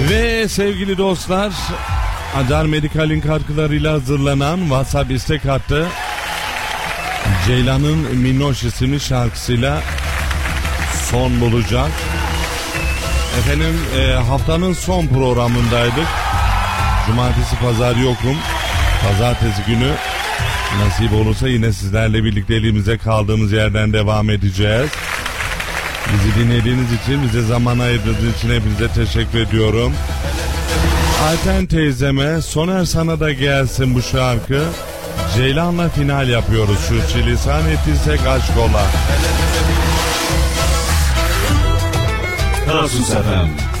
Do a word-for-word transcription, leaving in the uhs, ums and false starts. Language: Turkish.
Ve sevgili dostlar, Acar Medikal'in katkılarıyla hazırlanan WhatsApp istek hattı Ceylan'ın Minnoş isimli şarkısıyla son bulacak. Efendim e, haftanın son programındaydık. Cumartesi pazar yokum. Pazartesi günü nasip olursa yine sizlerle birlikte elimize kaldığımız yerden devam edeceğiz. Bizi dinlediğiniz için, bize zaman ayırdığınız için hepinize teşekkür ediyorum. Ayten teyzeme, Soner sana da gelsin bu şarkı. Ceylan'la final yapıyoruz. Sürçülisan ettiysek aşk ola. Kasus Efem